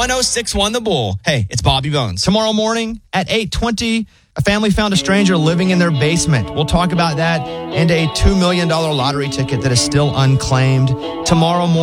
1061 The Bull. Hey, it's Bobby Bones. Tomorrow morning at 8:20, a family found a stranger living in their basement. We'll talk about that and a $2 million lottery ticket that is still unclaimed. Tomorrow morning.